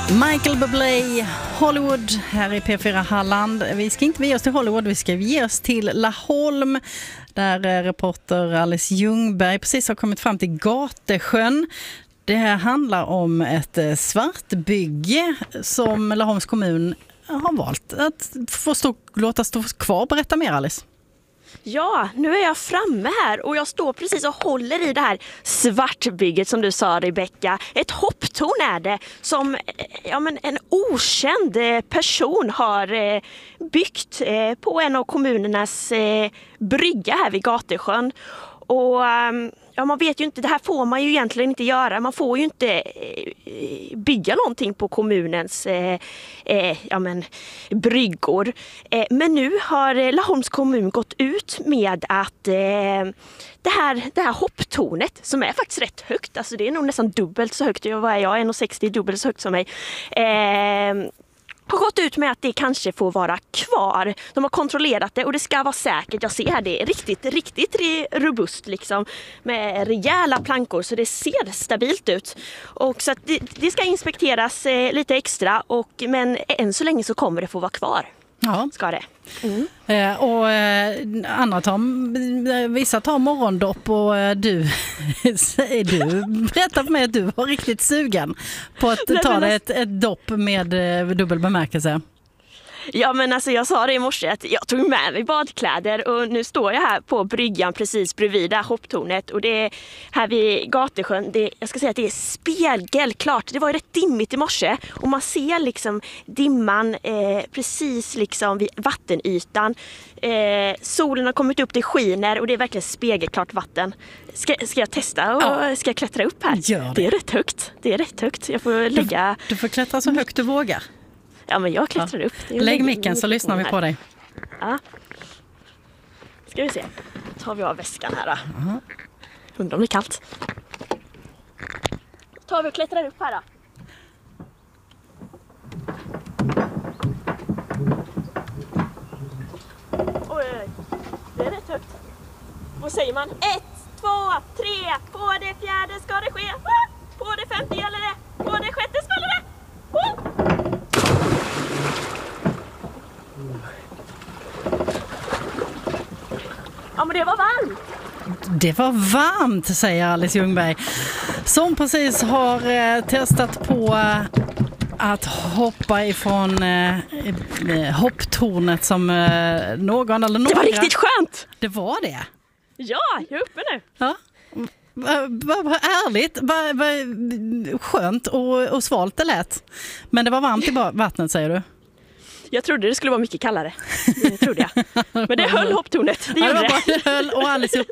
Michael Bublé, Hollywood, här i P4 Halland. Vi ska inte ge oss till Hollywood, vi ska ge oss till Laholm, där reporter Alice Ljungberg precis har kommit fram till Gatesjön. Det här handlar om ett svartbygge som Laholms kommun har valt att låta stå kvar. Berätta mer, Alice. Ja, nu är jag framme här och jag står precis och håller i det här svartbygget som du sa, Rebecka. Ett hopptorn är det som en okänd person har byggt på en av kommunernas brygga här vid Gatesjön. Och man vet ju inte, det här får man ju egentligen inte göra. Man får ju inte bygga någonting på kommunens bryggor. Men nu har Laholms kommun gått ut med att det här hopptornet, som är faktiskt rätt högt, alltså det är nog nästan dubbelt så högt, jag är 1,60 dubbelt så högt som mig, har gått ut med att det kanske får vara kvar. De har kontrollerat det och det ska vara säkert. Jag ser här, det är riktigt robust liksom, med rejäla plankor, så det ser stabilt ut. Och så att det ska inspekteras lite extra, men än så länge så kommer det få vara kvar. Ja. Ska det. Vissa tar morgondopp och du berättar för mig att du var riktigt sugen på att ta dig ett dopp med dubbel bemärkelse. Ja, men alltså jag sa det i morse att jag tog med mig badkläder och nu står jag här på bryggan precis bredvid det här hopptornet, och det är här vid Gatesjön. Jag ska säga att det är spegelklart. Det var ju rätt dimmigt i morse och man ser liksom dimman precis liksom vid vattenytan. Solen har kommit upp, det skiner och det är verkligen spegelklart vatten. Ska jag testa och ska jag klättra upp här? Det är rätt högt. Jag får lägga... Du får klättra så högt du vågar. Ja, men jag klättrar upp. Lägg micken så lyssnar vi på dig. Ja. Ska vi se. Då tar vi av väskan här då. Undrar om det är kallt. Då tar vi och klättrar upp här då. Oj. Det är rätt högt. Vad säger man? 1, 2, 3. På det fjärde ska det ske. På det femte gäller det. På det sjätte smäller det. Ja, men det var varmt. Det var varmt, säger Alice Ljungberg, som precis har testat på att hoppa ifrån hopptornet som någon eller några. Det var riktigt skönt. Det var det. Ja, jag är uppe nu. Ja. Vad härligt, vad skönt och svalt det lät. Men det var varmt i vattnet, säger du? Jag trodde det skulle vara mycket kallare. Det trodde jag. Men det höll hopptornet. Det gjorde det. Och Alice upp